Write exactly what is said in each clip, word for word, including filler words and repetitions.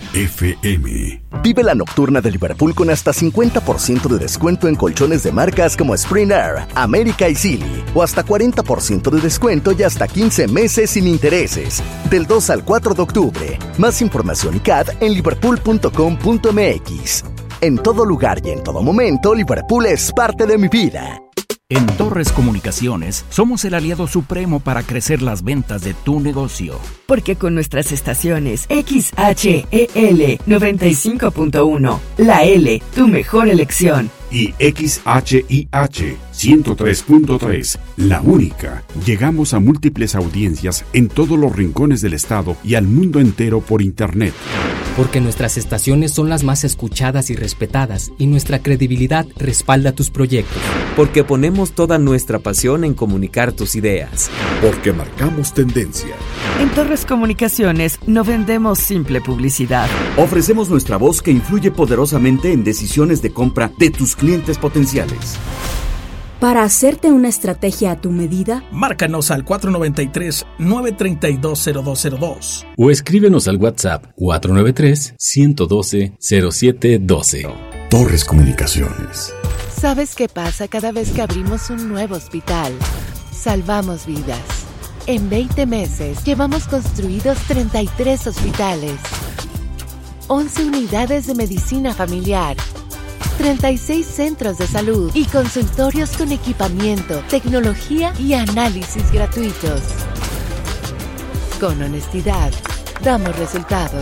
F M. Vive la nocturna de Liverpool con hasta cincuenta por ciento de descuento en colchones de marcas como Spring Air, América y Sealy, o hasta cuarenta por ciento de descuento y hasta quince meses sin intereses. Del dos al cuatro de octubre. Más información y C A D en liverpool punto com punto m x. En todo lugar y en todo momento, Liverpool es parte de mi vida. En Torres Comunicaciones somos el aliado supremo para crecer las ventas de tu negocio. Porque con nuestras estaciones X H E L noventa y cinco punto uno, la L, tu mejor elección. Y X H I H ciento tres punto tres, la única. Llegamos a múltiples audiencias en todos los rincones del estado y al mundo entero por internet. Porque nuestras estaciones son las más escuchadas y respetadas y nuestra credibilidad respalda tus proyectos. Porque ponemos toda nuestra pasión en comunicar tus ideas. Porque marcamos tendencia. En Torres Comunicaciones no vendemos simple publicidad. Ofrecemos nuestra voz que influye poderosamente en decisiones de compra de tus clientes potenciales. Para hacerte una estrategia a tu medida, márcanos al cuatro nueve tres, nueve tres dos, cero dos cero dos o escríbenos al WhatsApp cuatro nueve tres, uno uno dos, cero siete uno dos. Torres Comunicaciones. ¿Sabes qué pasa cada vez que abrimos un nuevo hospital? Salvamos vidas. En veinte meses llevamos construidos treinta y tres hospitales, once unidades de medicina familiar, treinta y seis centros de salud y consultorios con equipamiento, tecnología y análisis gratuitos. Con honestidad, damos resultados.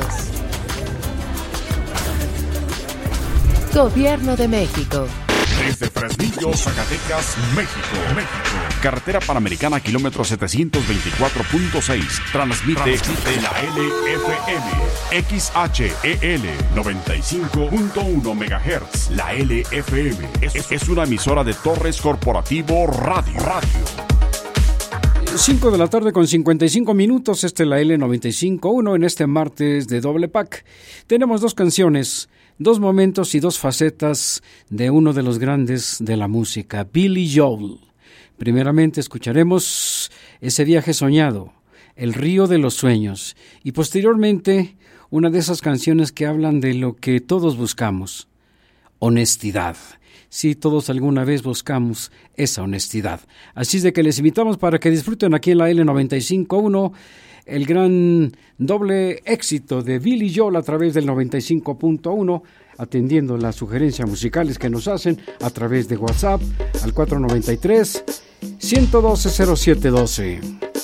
Gobierno de México. Desde Fresnillo, Zacatecas, México, México. Carretera Panamericana, kilómetro setecientos veinticuatro punto seis. Transmite, Transmite la L F M. X H E L noventa y cinco punto uno megahertz. La L F M es, es una emisora de Torres Corporativo Radio. Radio. cinco de la tarde con cincuenta y cinco minutos. Esta es la L noventa y cinco punto uno en este martes de doble pack. Tenemos dos canciones, dos momentos y dos facetas de uno de los grandes de la música, Billy Joel. Primeramente escucharemos Ese viaje soñado, El río de los sueños, y posteriormente una de esas canciones que hablan de lo que todos buscamos, honestidad. Sí, todos alguna vez buscamos esa honestidad. Así es de que les invitamos para que disfruten aquí en la L noventa y cinco punto uno el gran doble éxito de Billy Joel a través del noventa y cinco punto uno, atendiendo las sugerencias musicales que nos hacen a través de WhatsApp al cuatro nueve tres, uno uno dos, cero siete uno dos.